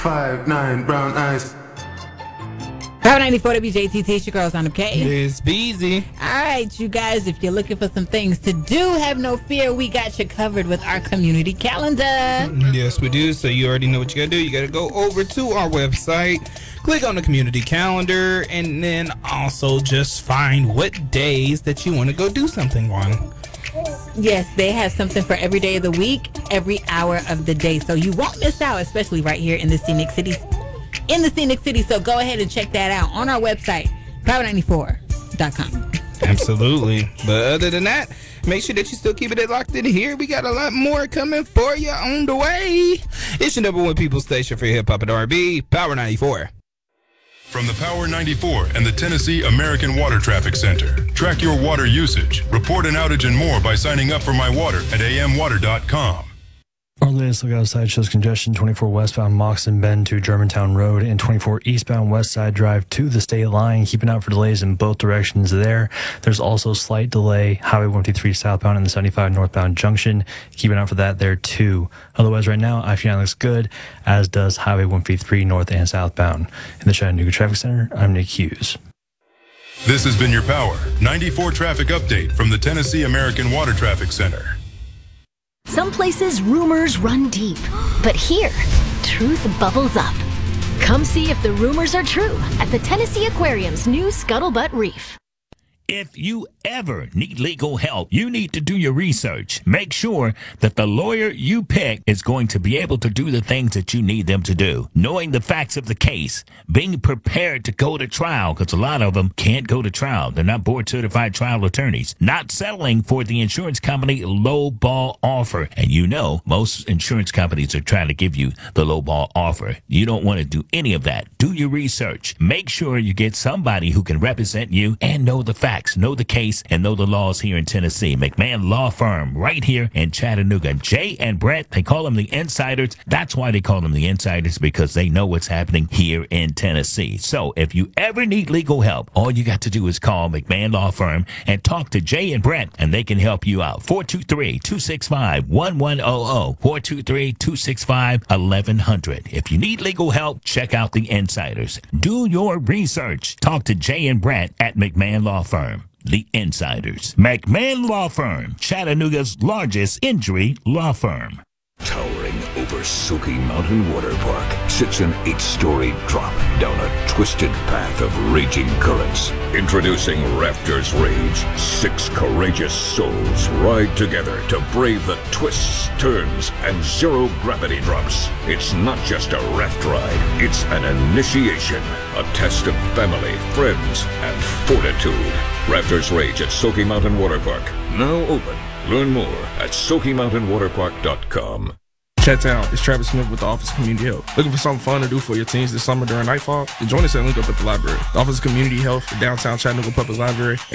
5'9" brown eyes. Power 94 WJTT, it's your girls on the K. It's Beezy. All right, you guys, if you're looking for some things to do, have no fear. We got you covered with our community calendar. Yes, we do. So you already know what you got to do. You got to go over to our website, click on the community calendar, and then also just find what days that you want to go do something on. Yes, they have something for every day of the week, every hour of the day. So you won't miss out, especially right here in the Scenic City. So go ahead and check that out on our website, power94.com. Absolutely. But other than that, make sure that you still keep it locked in here. We got a lot more coming for you on the way. It's your number one people station for hip hop and R&B, Power 94. From the Power 94 and the Tennessee American Water Traffic Center. Track your water usage, report an outage and more by signing up for My Water at amwater.com. Our latest look outside shows congestion 24 westbound Moxon Bend to Germantown Road and 24 eastbound West Side Drive to the state line. Keeping out for delays in both directions there. There's also slight delay Highway 153 southbound and the 75 northbound junction. Keeping out for that there too. Otherwise, right now, I-59 looks good, as does Highway 153 north and southbound. In the Chattanooga Traffic Center, I'm Nick Hughes. This has been your Power 94 traffic update from the Tennessee American Water Traffic Center. Some places rumors run deep, but here, truth bubbles up. Come see if the rumors are true at the Tennessee Aquarium's new Scuttlebutt Reef. If you ever need legal help, you need to do your research. Make sure that the lawyer you pick is going to be able to do the things that you need them to do. Knowing the facts of the case, being prepared to go to trial, because a lot of them can't go to trial. They're not board-certified trial attorneys. Not settling for the insurance company low-ball offer. And you know, most insurance companies are trying to give you the low-ball offer. You don't want to do any of that. Do your research. Make sure you get somebody who can represent you and know the facts. Know the case and know the laws here in Tennessee. McMahon Law Firm right here in Chattanooga. Jay and Brett, they call them the insiders. That's why they call them the insiders, because they know what's happening here in Tennessee. So if you ever need legal help, all you got to do is call McMahon Law Firm and talk to Jay and Brett, and they can help you out. 423-265-1100. 423-265-1100. If you need legal help, check out the insiders. Do your research. Talk to Jay and Brett at McMahon Law Firm. The Insiders. McMahon Law Firm, Chattanooga's largest injury law firm. Towering over Soaky Mountain Water Park sits an 8-story drop down a twisted path of raging currents. Introducing Rafters Rage. 6 courageous souls ride together to brave the twists, turns, and zero-gravity drops. It's not just a raft ride, it's an initiation. A test of family, friends, and fortitude. Rafters Rage at Soaky Mountain Water Park. Now open. Learn more at SoakyMountainWaterPark.com. Chat-town, it's Travis Smith with the Office of Community Health. Looking for something fun to do for your teens this summer during nightfall? Then join us at Link Up at the Library. The Office of Community Health, the downtown Chattanooga Public Library,